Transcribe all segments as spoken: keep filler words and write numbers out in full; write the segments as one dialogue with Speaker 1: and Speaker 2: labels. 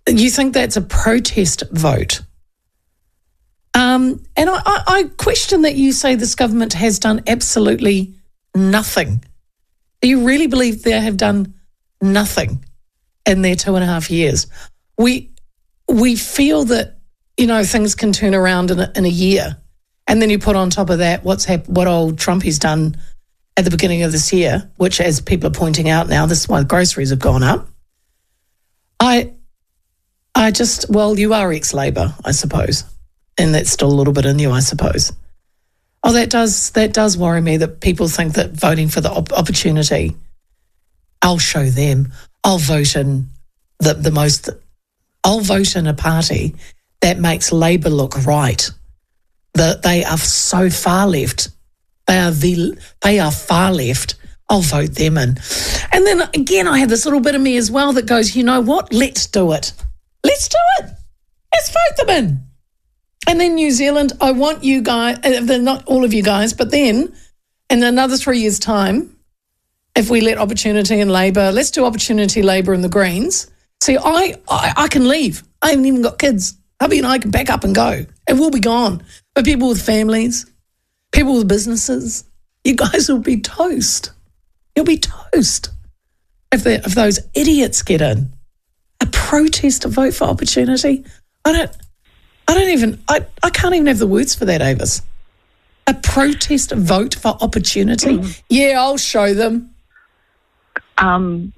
Speaker 1: you think that's a protest vote. Um, and I, I, I question that you say this government has done absolutely nothing. Do you really believe they have done nothing in their two and a half years? We we feel that, you know, things can turn around in a, in a year, and then you put on top of that what's hap- what old Trumpy's done at the beginning of this year, which, as people are pointing out now, this is why the groceries have gone up. I, I just, well, you are ex-Labor, I suppose, and that's still a little bit in you, I suppose. Oh, that does that does worry me that people think that voting for the op- opportunity, I'll show them, I'll vote in the, the most, I'll vote in a party that makes Labor look right. That they are so far left. They are the they are far left. I'll vote them in. And then again, I have this little bit of me as well that goes, you know what? Let's do it. Let's do it. Let's vote them in. And then New Zealand, I want you guys, not all of you guys, but then in another three years' time, if we let Opportunity and Labor, let's do Opportunity, Labor and the Greens. See, I, I, I can leave. I haven't even got kids. Hubby and I can pack up and go. It will be gone. But people with families, people with businesses, you guys will be toast. You'll be toast if, if those idiots get in. A protest to vote for Opportunity? I don't... I don't even, I, I can't even have the words for that, Avis. A protest vote for Opportunity? Mm. Yeah, I'll show them.
Speaker 2: Um,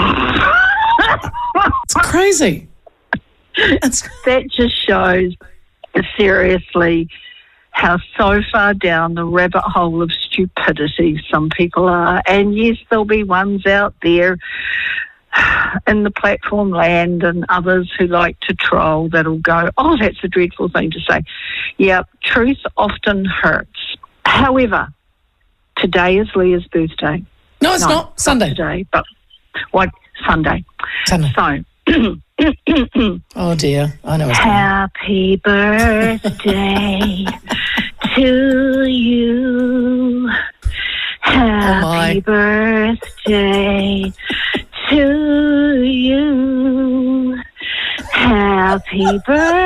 Speaker 1: It's crazy. It's...
Speaker 2: That just shows seriously how so far down the rabbit hole of stupidity some people are. And yes, there'll be ones out there in the platform land and others who like to troll that'll go, oh, that's a dreadful thing to say. Yeah, truth often hurts. However, today is Leah's birthday.
Speaker 1: No, it's no, not. Sunday.
Speaker 2: Not today, but what? Sunday.
Speaker 1: Sunday.
Speaker 2: So.
Speaker 1: Oh, dear. I know.
Speaker 2: Happy birthday to you. Happy
Speaker 1: oh
Speaker 2: birthday to you. Happy birthday.